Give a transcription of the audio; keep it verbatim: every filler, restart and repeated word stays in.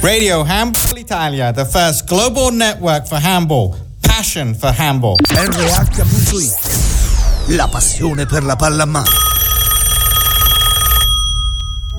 Radio Handball Italia, the first global network for handball. Passion for handball. R H punto it, la passione per la pallamano.